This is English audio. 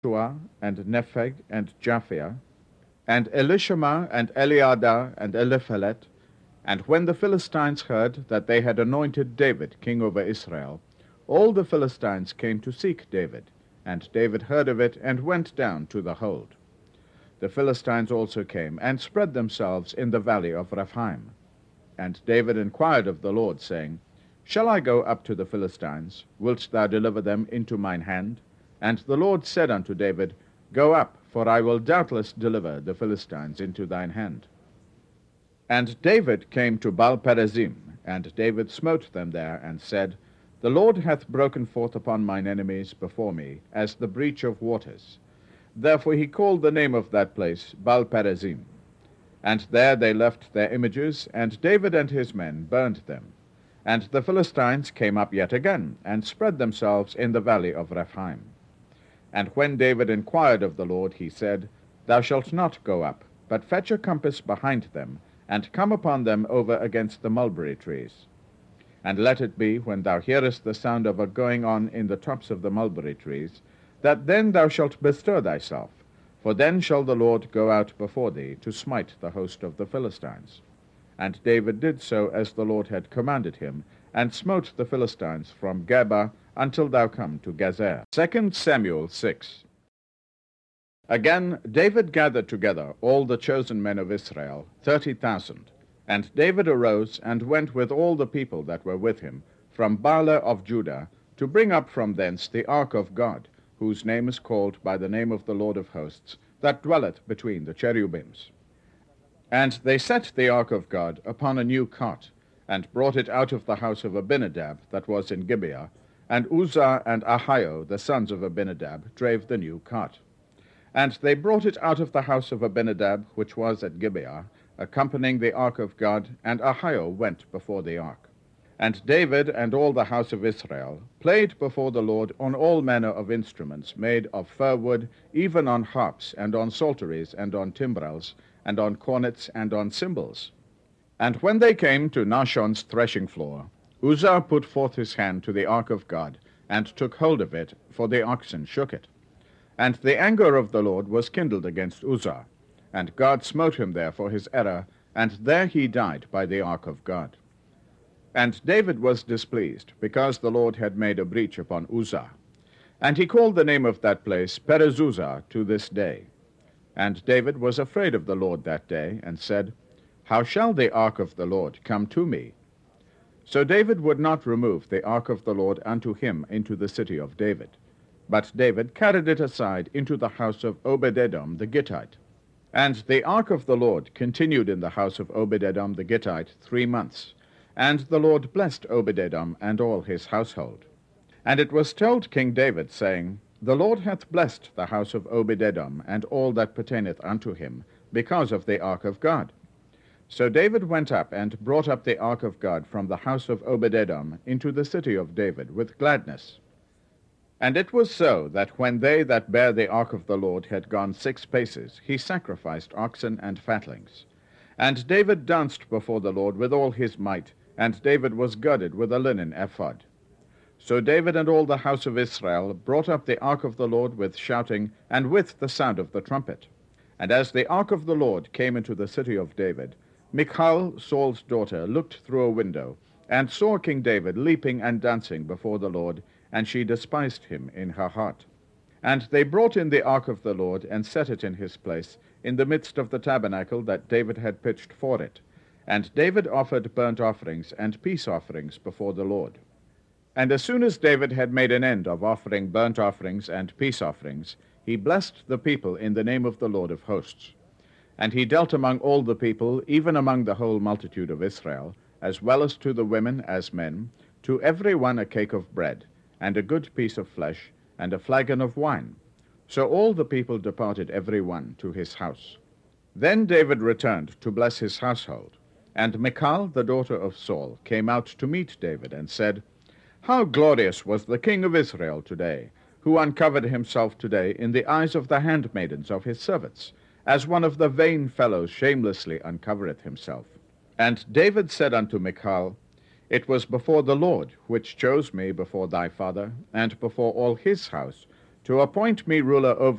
Shua, and Nepheg, and Japhia, and Elishama, and Eliada, and Eliphelet. And when the Philistines heard that they had anointed David king over Israel, all the Philistines came to seek David, and David heard of it, and went down to the hold. The Philistines also came, and spread themselves in the valley of Rephaim. And David inquired of the Lord, saying, Shall I go up to the Philistines? Wilt thou deliver them into mine hand? And the Lord said unto David, Go up, for I will doubtless deliver the Philistines into thine hand. And David came to Baal-perazim, and David smote them there, and said, The Lord hath broken forth upon mine enemies before me, as the breach of waters. Therefore he called the name of that place Baal-perazim. And there they left their images, and David and his men burned them. And the Philistines came up yet again, and spread themselves in the valley of Rephaim. And when David inquired of the Lord, he said, Thou shalt not go up, but fetch a compass behind them, and come upon them over against the mulberry trees. And let it be, when thou hearest the sound of a going on in the tops of the mulberry trees, that then thou shalt bestir thyself, for then shall the Lord go out before thee to smite the host of the Philistines. And David did so as the Lord had commanded him, and smote the Philistines from Geba until thou come to Gezer. 2 Samuel 6. Again David gathered together all the chosen men of Israel, 30,000. And David arose, and went with all the people that were with him, from Baalah of Judah, to bring up from thence the ark of God, whose name is called by the name of the Lord of hosts, that dwelleth between the cherubims. And they set the ark of God upon a new cart, and brought it out of the house of Abinadab that was in Gibeah, and Uzzah and Ahio, the sons of Abinadab, drave the new cart. And they brought it out of the house of Abinadab, which was at Gibeah, accompanying the ark of God, and Ahio went before the ark. And David and all the house of Israel played before the Lord on all manner of instruments made of fir wood, even on harps, and on psalteries, and on timbrels, and on cornets, and on cymbals. And when they came to Nashon's threshing floor, Uzzah put forth his hand to the ark of God, and took hold of it, for the oxen shook it. And the anger of the Lord was kindled against Uzzah, and God smote him there for his error, and there he died by the ark of God. And David was displeased, because the Lord had made a breach upon Uzzah. And he called the name of that place Perez-Uzzah to this day. And David was afraid of the Lord that day, and said, How shall the ark of the Lord come to me? So David would not remove the ark of the Lord unto him into the city of David. But David carried it aside into the house of Obed-Edom the Gittite. And the ark of the Lord continued in the house of Obed-Edom the Gittite 3 months. And the Lord blessed Obed-Edom and all his household. And it was told King David, saying, The Lord hath blessed the house of Obed-Edom and all that pertaineth unto him, because of the ark of God. So David went up and brought up the ark of God from the house of Obed-Edom into the city of David with gladness. And it was so that when they that bare the ark of the Lord had gone 6 paces, he sacrificed oxen and fatlings. And David danced before the Lord with all his might, and David was girded with a linen ephod. So David and all the house of Israel brought up the ark of the Lord with shouting, and with the sound of the trumpet. And as the ark of the Lord came into the city of David, Michal, Saul's daughter, looked through a window, and saw King David leaping and dancing before the Lord, and she despised him in her heart. And they brought in the ark of the Lord, and set it in his place, in the midst of the tabernacle that David had pitched for it. And David offered burnt offerings and peace offerings before the Lord. And as soon as David had made an end of offering burnt offerings and peace offerings, he blessed the people in the name of the Lord of hosts. And he dealt among all the people, even among the whole multitude of Israel, as well as to the women as men, to every one a cake of bread, and a good piece of flesh, and a flagon of wine. So all the people departed every one to his house. Then David returned to bless his household. And Michal, the daughter of Saul, came out to meet David, and said, How glorious was the king of Israel today, who uncovered himself today in the eyes of the handmaidens of his servants, as one of the vain fellows shamelessly uncovereth himself. And David said unto Michal, It was before the Lord, which chose me before thy father, and before all his house, to appoint me ruler over